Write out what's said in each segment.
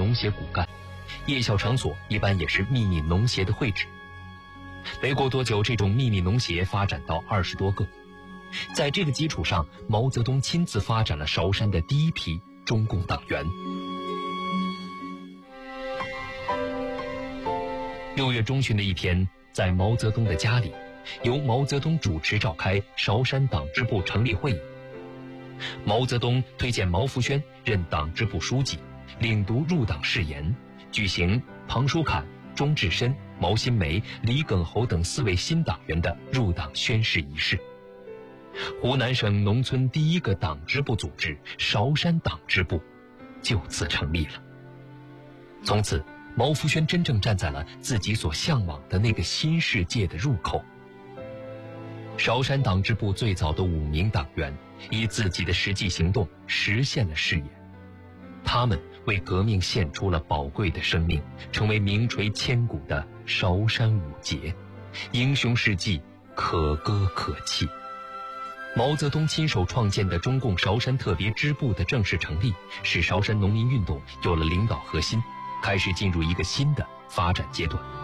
农协骨干，夜校场所一般也是秘密农协的会址。没过多久，这种秘密农协发展到20多个。在这个基础上，毛泽东亲自发展了韶山的第一批中共党员。6月中旬的一天，在毛泽东的家里，由毛泽东主持召开韶山党支部成立会议。毛泽东推荐毛福轩任党支部书记，领读入党誓言，举行庞书侃、钟志深、毛新梅、李耿侯等4位新党员的入党宣誓仪式。湖南省农村第一个党支部组织韶山党支部就此成立了。从此，毛福轩真正站在了自己所向往的那个新世界的入口。韶山党支部最早的5名党员以自己的实际行动实现了誓言，他们为革命献出了宝贵的生命，成为名垂千古的韶山五杰，英雄事迹可歌可泣。毛泽东亲手创建的中共韶山特别支部的正式成立，使韶山农民运动有了领导核心，开始进入一个新的发展阶段。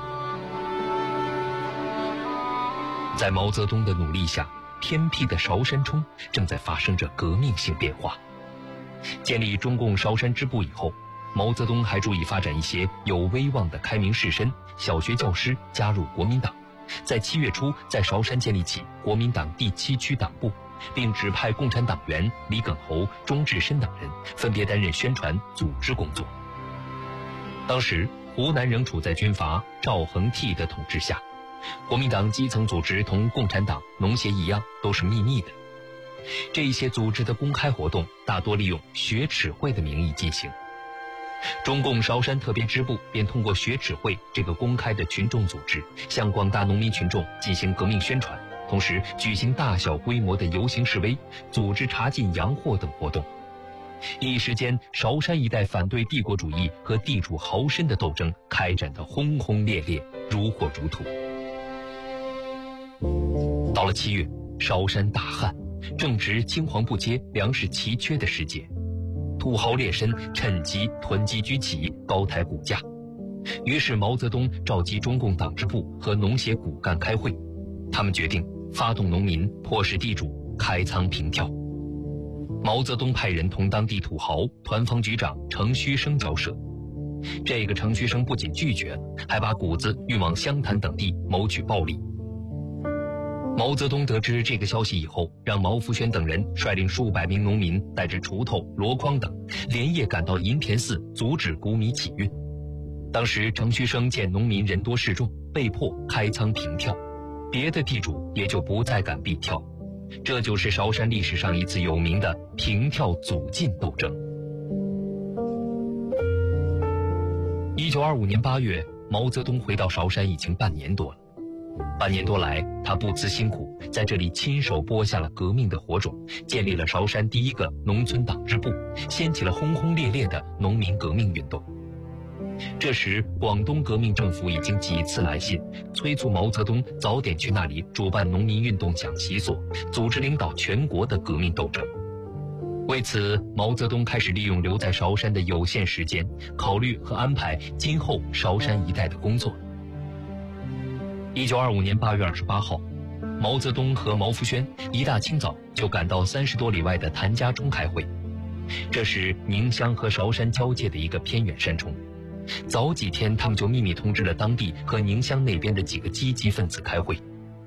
在毛泽东的努力下，偏僻的韶山冲正在发生着革命性变化。建立中共韶山支部以后，毛泽东还注意发展一些有威望的开明士绅、小学教师加入国民党，在7月初在韶山建立起国民党第7区党部，并指派共产党员李耿侯、钟志深等人分别担任宣传、组织工作。当时湖南仍处在军阀赵恒惕的统治下，国民党基层组织同共产党、农协一样都是秘密的。这一些组织的公开活动大多利用学齿会的名义进行。中共韶山特别支部便通过学齿会这个公开的群众组织，向广大农民群众进行革命宣传，同时举行大小规模的游行示威，组织查禁洋货等活动。一时间，韶山一带反对帝国主义和地主豪绅的斗争开展得轰轰烈烈，如火如荼。到了7月，韶山大旱，正值青黄不接、粮食奇缺的时节，土豪劣绅趁机囤积居奇，高抬股价。于是毛泽东召集中共党支部和农协骨干开会，他们决定发动农民迫使地主开仓平跳。毛泽东派人同当地土豪、团防局长程须生交涉。这个程须生不仅拒绝了，还把谷子运往湘潭等地谋取暴利。毛泽东得知这个消息以后，让毛福轩等人率领数百名农民带着锄头、箩筐等，连夜赶到银田寺阻止谷米起运。当时程须生见农民人多势众，被迫开仓平跳，别的地主也就不再敢避跳。这就是韶山历史上一次有名的平跳阻禁斗争。1925年8月，毛泽东回到韶山已经半年多了。半年多来，他不辞辛苦，在这里亲手播下了革命的火种，建立了韶山第一个农村党支部，掀起了轰轰烈烈的农民革命运动。这时，广东革命政府已经几次来信，催促毛泽东早点去那里主办农民运动讲习所，组织领导全国的革命斗争。为此，毛泽东开始利用留在韶山的有限时间，考虑和安排今后韶山一带的工作。1925年8月28号，毛泽东和毛福轩一大清早就赶到30多里外的谭家冲开会。这是宁乡和韶山交界的一个偏远山冲。早几天，他们就秘密通知了当地和宁乡那边的几个积极分子开会。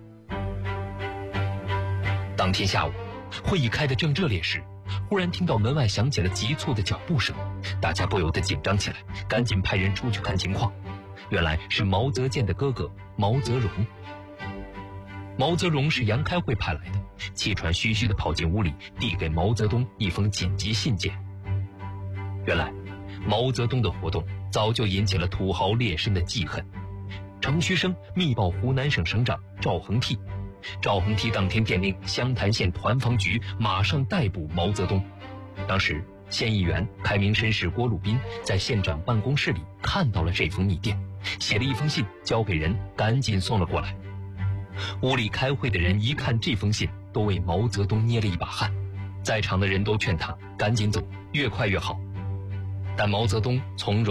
当天下午，会议开得正热烈时，忽然听到门外响起了急促的脚步声，大家不由得紧张起来，赶紧派人出去看情况。原来是毛泽建的哥哥毛泽荣。毛泽荣是杨开慧派来的，气喘吁吁地跑进屋里，递给毛泽东一封紧急信件。原来毛泽东的活动早就引起了土豪劣绅的记恨。程须生密报湖南省省长赵恒惕，赵恒惕当天电令湘潭县团防局马上逮捕毛泽东。当时县议员开明绅士郭鲁宾在县长办公室里看到了这封密电，写了一封信交给人，赶紧送了过来。屋里开会的人一看这封信，都为毛泽东捏了一把汗，在场的人都劝他赶紧走，越快越好。但毛泽东从容